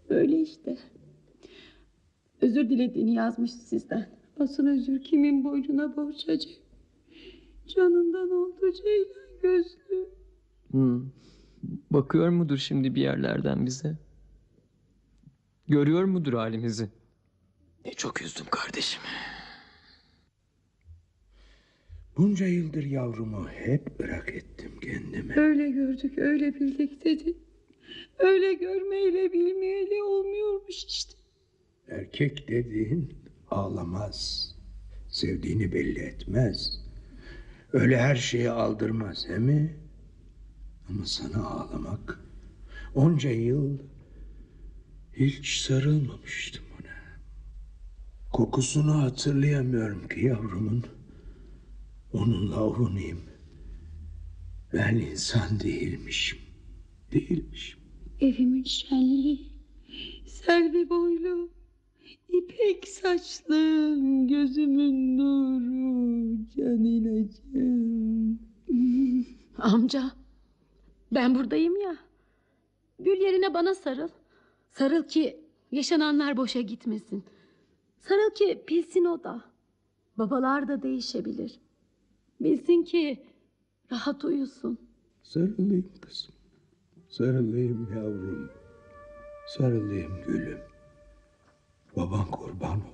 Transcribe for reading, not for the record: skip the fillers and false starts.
Öyle işte. Özür dilediğini yazmış sizden. Asıl özür kimin boynuna borçacak? Canından oldu Ceylan gözlü. Bakıyor mudur şimdi bir yerlerden bize? Görüyor mudur halimizi? Ne çok üzdüm kardeşimi. Bunca yıldır yavrumu hep bırak ettim kendime. Öyle gördük, öyle bildik dedi. Öyle görmeyle bilmeyle olmuyormuş işte. Erkek dediğin ağlamaz. Sevdiğini belli etmez. Öyle her şeyi aldırmaz, he mi? Ama sana ağlamak, onca yıl hiç sarılmamıştım ona. Kokusunu hatırlayamıyorum ki yavrumun. Onunla ovunayım. Ben insan değilmişim. Değilmişim. Evimin şenliği, selvi boylu, ipek saçlı, gözümün nuru, can ilacım. Amca, ben buradayım ya. Gül yerine bana sarıl. Sarıl ki yaşananlar boşa gitmesin. Sarıl ki bilsin o da. Babalar da değişebilir. Bilsin ki rahat uyusun. Sarılayım kızım. Sarılayım yavrum. Sarılayım gülüm. Baban kurban